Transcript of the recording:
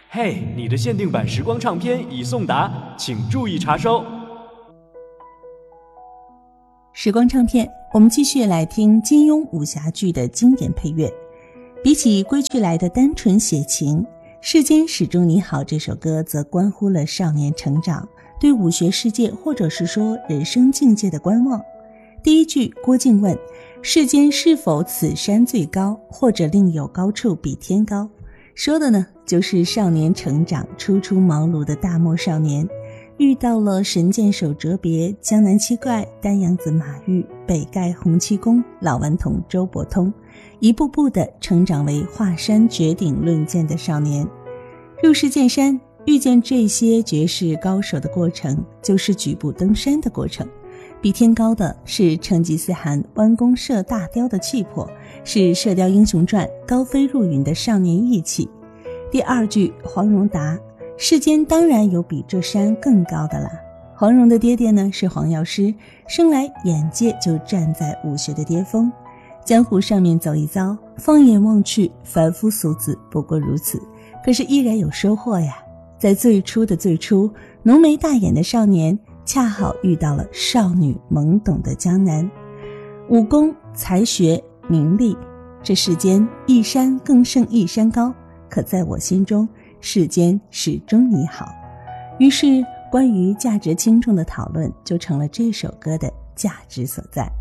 嘿，你的限定版时光唱片已送达，请注意查收。 时光唱片，我们继续来听金庸武侠剧的经典配乐。比起归去来的单纯写情，世间始终你好这首歌则关乎了少年成长，对武学世界或者是说人生境界的观望。第一句郭靖问，世间是否此山最高，或者另有高处比天高，说的呢就是少年成长，初出茅庐的大漠少年遇到了神箭手哲别、江南七怪、丹阳子马玉、北丐洪七公、老顽童周伯通，一步步地成长为华山绝顶论剑的少年。入世见山，遇见这些绝世高手的过程，就是举步登山的过程。比天高的是成吉思汗弯弓射大雕的气魄，是《射雕英雄传》高飞入云的少年义气。第二句黄蓉答，世间当然有比这山更高的啦。黄蓉的爹爹呢是黄药师，生来眼界就站在武学的巅峰，江湖上面走一遭，放眼望去，凡夫俗子不过如此，可是依然有收获呀。在最初的最初，浓眉大眼的少年恰好遇到了少女懵懂的江南。武功、才学、名利，这世间一山更胜一山高，可在我心中，世间始终你好。于是关于价值轻重的讨论就成了这首歌的价值所在。